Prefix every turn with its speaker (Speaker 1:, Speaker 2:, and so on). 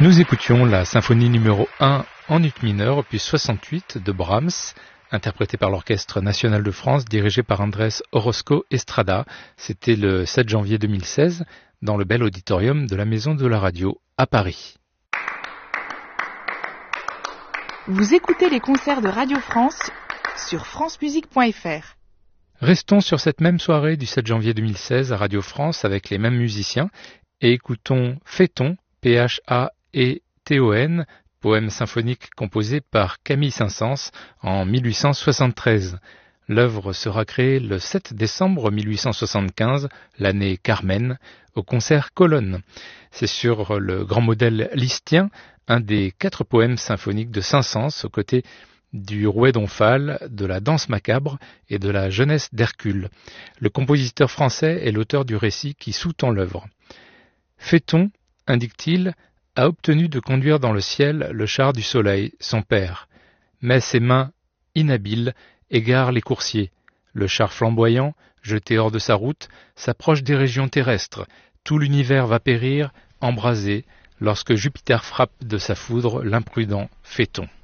Speaker 1: Nous écoutions la symphonie numéro 1 en ut mineur, opus 68 de Brahms, interprétée par l'Orchestre national de France, dirigé par Andrés Orozco Estrada. C'était le 7 janvier 2016, dans le bel auditorium de la Maison de la Radio à Paris.
Speaker 2: Vous écoutez les concerts de Radio France sur francemusique.fr.
Speaker 1: Restons sur cette même soirée du 7 janvier 2016 à Radio France avec les mêmes musiciens et écoutons Phaéton, P-H-A-E-T-O-N, poème symphonique composé par Camille Saint-Saëns en 1873. L'œuvre sera créée le 7 décembre 1875, l'année Carmen, au concert Colonne. C'est sur le grand modèle lystien, un des 4 poèmes symphoniques de Saint-Saëns, aux côtés du Rouet d'Omphale, de la Danse macabre et de la Jeunesse d'Hercule. Le compositeur français est l'auteur du récit qui sous-tend l'œuvre. Phaéton, indique-t-il, a obtenu de conduire dans le ciel le char du soleil, son père. Mais ses mains, inhabiles, égarent les coursiers. Le char flamboyant, jeté hors de sa route, s'approche des régions terrestres. Tout l'univers va périr, embrasé, lorsque Jupiter frappe de sa foudre l'imprudent Phaéton.